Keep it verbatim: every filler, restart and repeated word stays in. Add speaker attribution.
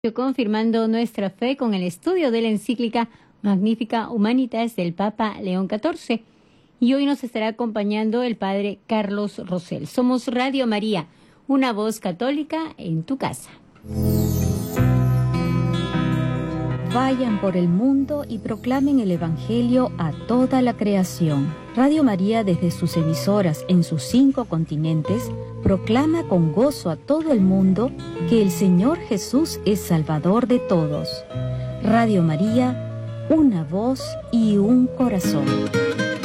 Speaker 1: Confirmando nuestra fe con el estudio de la encíclica Magnificat Humanitas del Papa León catorce. Y hoy nos estará acompañando el Padre Carlos Rosell. Somos Radio María, una voz católica en tu casa.
Speaker 2: Vayan por el mundo y proclamen el Evangelio a toda la creación. Radio María, desde sus emisoras en sus cinco continentes, proclama con gozo a todo el mundo que el Señor Jesús es Salvador de todos. Radio María, una voz y un corazón.